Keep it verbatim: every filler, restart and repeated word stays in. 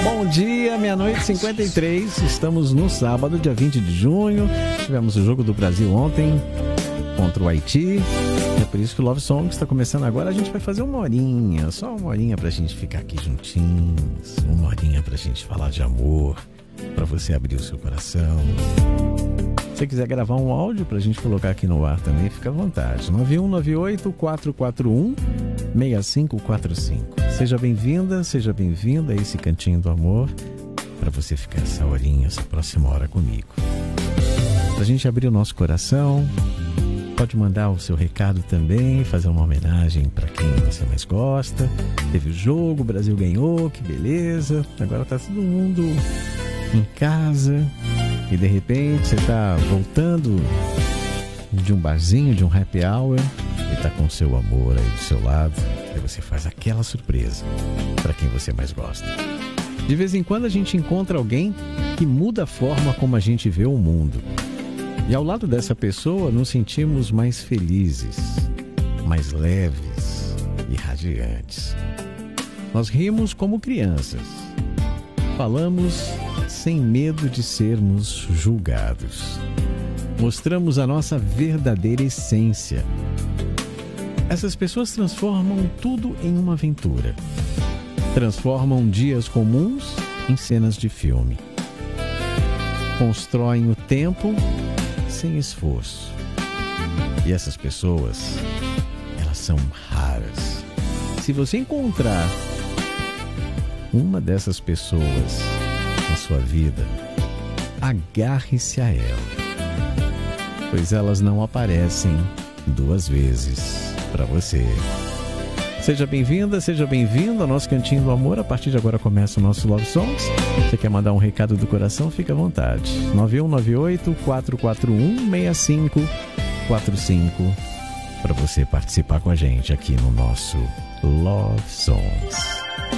Bom dia, meia-noite e cinquenta e três. Estamos no sábado, dia vinte de junho. Tivemos o jogo do Brasil ontem contra o Haiti. É por isso que o Love Song está começando agora. A gente vai fazer uma horinha, só uma horinha pra gente ficar aqui juntinhos. Uma horinha pra gente falar de amor, pra você abrir o seu coração. Se você quiser gravar um áudio pra gente colocar aqui no ar também, fica à vontade. nove um nove oito, quatro quatro um, seis cinco quatro cinco. Seja bem-vinda, seja bem-vinda a esse cantinho do amor, para você ficar essa horinha, essa próxima hora comigo. Pra gente abrir o nosso coração, pode mandar o seu recado também, fazer uma homenagem para quem você mais gosta. Teve o jogo, o Brasil ganhou, que beleza. Agora tá todo mundo em casa e de repente você tá voltando de um barzinho, de um happy hour e tá com o seu amor aí do seu lado. Aí você faz aquela surpresa para quem você mais gosta. De vez em quando a gente encontra alguém que muda a forma como a gente vê o mundo. E ao lado dessa pessoa nos sentimos mais felizes, mais leves e radiantes. Nós rimos como crianças. Falamos sem medo de sermos julgados. Mostramos a nossa verdadeira essência. Essas pessoas transformam tudo em uma aventura. Transformam dias comuns em cenas de filme. Constroem o tempo sem esforço. E essas pessoas, elas são raras. Se você encontrar uma dessas pessoas na sua vida, agarre-se a ela, pois elas não aparecem duas vezes para você. Seja bem-vinda, seja bem-vindo ao nosso Cantinho do Amor. A partir de agora começa o nosso Love Songs. Você quer mandar um recado do coração? Fique à vontade. nove um nove oito, quatro quatro um, seis cinco quatro cinco para você participar com a gente aqui no nosso Love Songs.